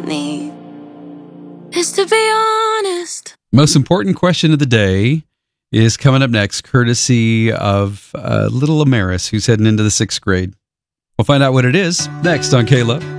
need is to be honest. Most important question of the day is coming up next, courtesy of little Amaris, who's heading into the 6th grade. We'll find out what it is next on K-Love.